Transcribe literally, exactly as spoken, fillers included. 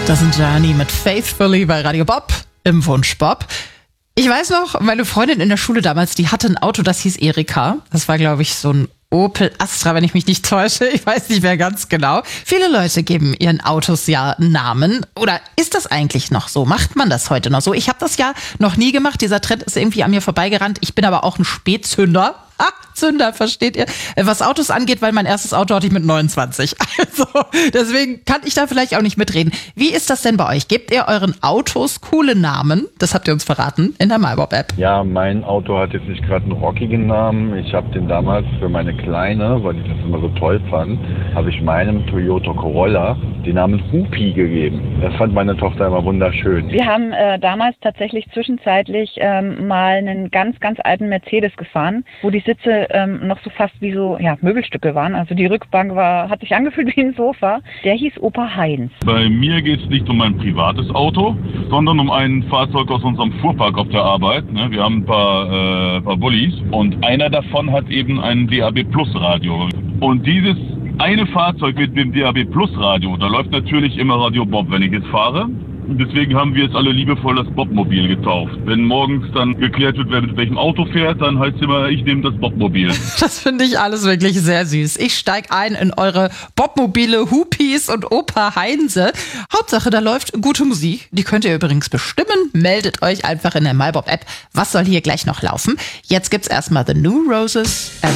Das sind Journey mit Faithfully bei Radio Bob im Wunsch Bob. Ich weiß noch, meine Freundin in der Schule damals, die hatte ein Auto, das hieß Erika. Das war, glaube ich, so ein Opel Astra, wenn ich mich nicht täusche. Ich weiß nicht mehr ganz genau. Viele Leute geben ihren Autos ja Namen. Oder ist das eigentlich noch so? Macht man das heute noch so? Ich habe das ja noch nie gemacht. Dieser Trend ist irgendwie an mir vorbeigerannt. Ich bin aber auch ein Spätzünder. Ah, Zünder, versteht ihr? Was Autos angeht, weil mein erstes Auto hatte ich mit neunundzwanzig. Also, deswegen kann ich da vielleicht auch nicht mitreden. Wie ist das denn bei euch? Gebt ihr euren Autos coole Namen? Das habt ihr uns verraten in der MyBob-App. Ja, mein Auto hat jetzt nicht gerade einen rockigen Namen. Ich habe den damals für meine Kleine, weil ich das immer so toll fand, habe ich meinem Toyota Corolla den Namen Hupi gegeben. Das fand meine Tochter immer wunderschön. Wir haben äh, damals tatsächlich zwischenzeitlich ähm, mal einen ganz, ganz alten Mercedes gefahren, wo die Sitze ähm, noch so fast wie so ja, Möbelstücke waren. Also die Rückbank war, hat sich angefühlt wie ein Sofa. Der hieß Opa Heinz. Bei mir geht es nicht um ein privates Auto, sondern um ein Fahrzeug aus unserem Fuhrpark auf der Arbeit. Wir haben ein paar, äh, paar Bullis und einer davon hat eben ein D A B Plus Radio. Und dieses eine Fahrzeug mit dem D A B Plus Radio, da läuft natürlich immer Radio Bob, wenn ich jetzt fahre. Und deswegen haben wir jetzt alle liebevoll das Bobmobil getauft. Wenn morgens dann geklärt wird, wer mit welchem Auto fährt, dann heißt es immer, ich nehme das Bobmobil. Das finde ich alles wirklich sehr süß. Ich steige ein in eure Bobmobile Hupis und Opa Heinze. Hauptsache, da läuft gute Musik. Die könnt ihr übrigens bestimmen. Meldet euch einfach in der MyBob-App. Was soll hier gleich noch laufen? Jetzt gibt's erstmal The New Roses.